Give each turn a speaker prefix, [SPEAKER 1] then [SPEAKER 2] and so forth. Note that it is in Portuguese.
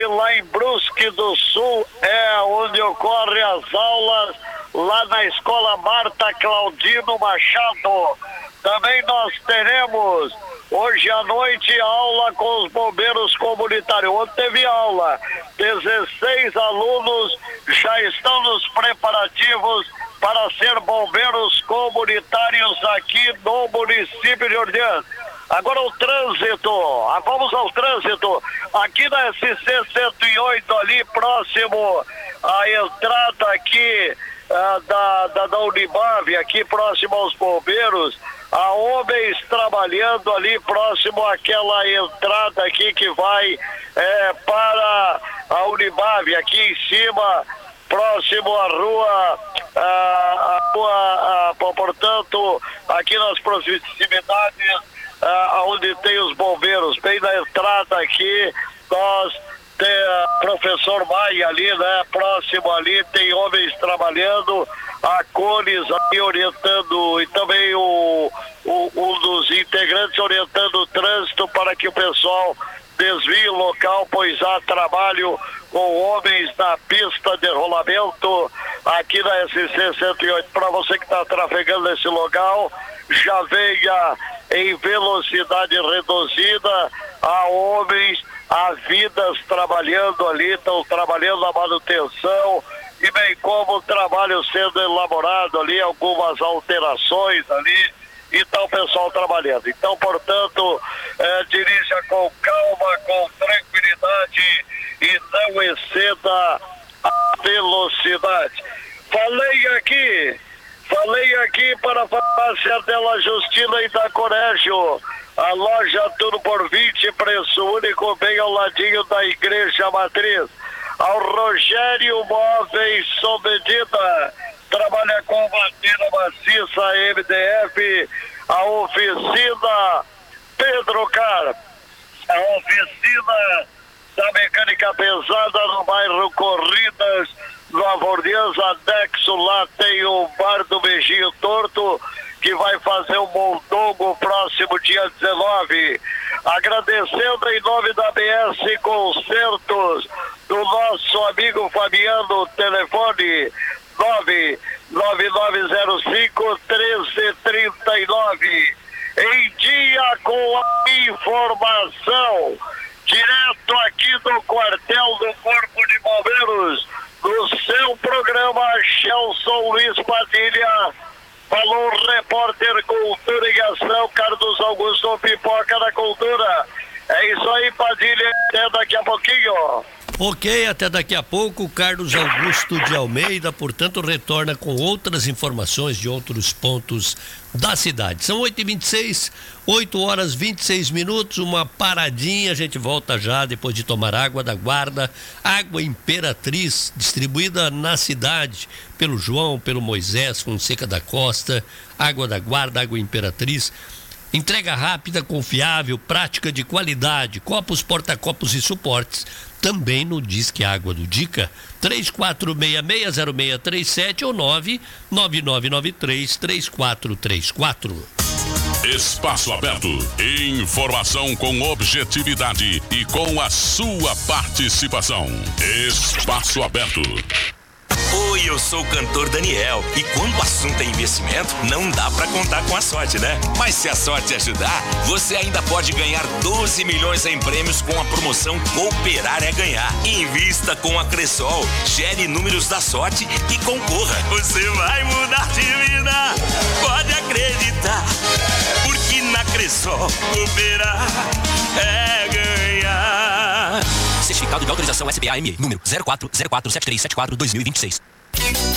[SPEAKER 1] Lá em Brusque do Sul é onde ocorrem as aulas, lá na Escola Marta Claudino Machado. Também nós teremos hoje à noite aula com os bombeiros comunitários. Ontem teve aula, 16 alunos já estão nos preparativos para ser bombeiros comunitários aqui no município de Ordiano. Agora o trânsito, vamos ao trânsito, aqui na SC 108, ali próximo à entrada aqui da Unibave, aqui próximo aos bombeiros, há homens trabalhando ali próximo àquela entrada aqui que vai para a Unibave, aqui em cima, próximo à rua, portanto, aqui nas proximidades, onde tem os bombeiros, bem na entrada aqui, nós tem professor Maia ali, né? Próximo ali, tem homens trabalhando, a Cones ali orientando, e também um dos integrantes orientando o trânsito para que o pessoal desvie o local, pois há trabalho com homens na pista de rolamento aqui na SC 108. Para você que está trafegando nesse local, já venha em velocidade reduzida, há homens, há vidas trabalhando ali, estão trabalhando na manutenção, e bem como o trabalho sendo elaborado ali, algumas alterações ali, e está o pessoal trabalhando. Então, portanto, dirija com calma, com tranquilidade e não exceda a velocidade. Falei aqui para a farmácia Della Justina e da Corégio, a loja tudo por 20, preço único, bem ao ladinho da Igreja Matriz. Ao Rogério Móveis sob medida, trabalha com madeira maciça MDF, a oficina Pedro Car, a oficina da mecânica pesada no bairro Corridas, no Avordias, anexo lá tem o bar do Beijinho Torto, que vai fazer o Mondongo próximo dia 19. Agradecendo em nome da BS Concertos, do nosso amigo Fabiano, telefone 99905-1339. Em dia com a informação, direto aqui do quartel do Corpo de Bombeiros, no seu programa Gelson Luiz Padilha. Falou o repórter Cultura e Ação, Carlos Augusto Pipoca da Cultura. É isso aí, Padilha, até daqui a pouquinho.
[SPEAKER 2] Ok, até daqui a pouco. Carlos Augusto de Almeida, portanto, retorna com outras informações de outros pontos da cidade. São 8h26, 8h26, uma paradinha, a gente volta já depois de tomar água da Guarda, água Imperatriz, distribuída na cidade pelo João, pelo Moisés Fonseca da Costa, água da Guarda, água Imperatriz. Entrega rápida, confiável, prática de qualidade, copos, porta-copos e suportes. Também no Disque Água do Dica, 34660637 ou 999933434.
[SPEAKER 3] Espaço Aberto. Informação com objetividade e com a sua participação. Espaço Aberto.
[SPEAKER 4] Oi, eu sou o cantor Daniel e quando o assunto é investimento, não dá pra contar com a sorte, né? Mas se a sorte ajudar, você ainda pode ganhar 12 milhões em prêmios com a promoção Cooperar é Ganhar. Invista com a Cressol, gere números da sorte e concorra. Você vai mudar de vida, pode acreditar, porque na Cressol cooperar é ganhar. Certificado de autorização SBAME, número 04047374-2026.